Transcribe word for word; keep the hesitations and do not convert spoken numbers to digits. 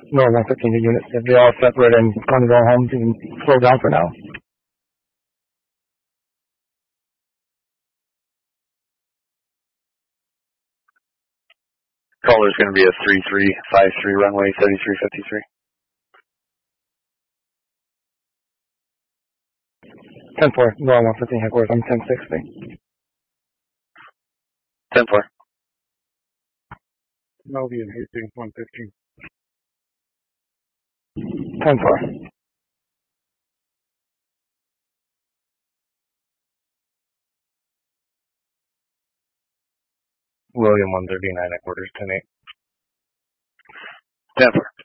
No, one fifteen to units. If they're all separate and want to go home, you can slow down for now. Caller is going to be a three three five three runway thirty-three fifty-three. ten four, no, one fifteen headquarters, I'm ten sixty. ten four. Melvian Hastings one fifteen. ten four. William one thirty-nine headquarters ten eight. ten four.